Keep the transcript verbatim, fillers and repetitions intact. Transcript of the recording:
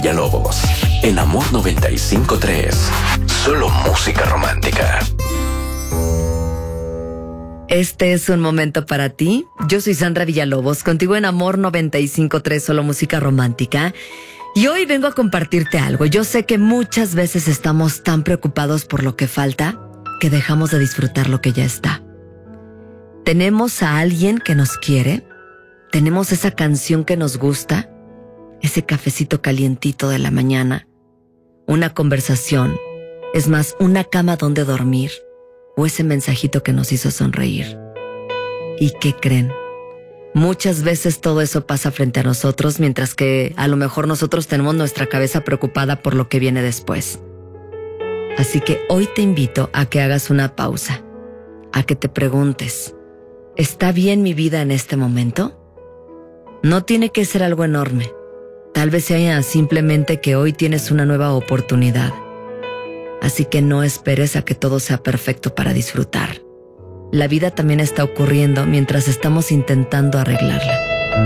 Villalobos, en Amor noventa y cinco punto tres. Solo música romántica. Este es un momento para ti. Yo soy Sandra Villalobos, contigo en Amor noventa y cinco punto tres, solo música romántica. Y hoy vengo a compartirte algo. Yo sé que muchas veces estamos tan preocupados por lo que falta que dejamos de disfrutar lo que ya está. Tenemos a alguien que nos quiere, tenemos esa canción que nos gusta, ese cafecito calientito de la mañana, una conversación, es más, una cama donde dormir, o ese mensajito que nos hizo sonreír. ¿Y qué creen? Muchas veces todo eso pasa frente a nosotros, mientras que a lo mejor nosotros tenemos nuestra cabeza preocupada por lo que viene después. Así que hoy te invito a que hagas una pausa, a que te preguntes, ¿está bien mi vida en este momento? No tiene que ser algo enorme. Tal vez sea simplemente que hoy tienes una nueva oportunidad. Así que no esperes a que todo sea perfecto para disfrutar. La vida también está ocurriendo mientras estamos intentando arreglarla.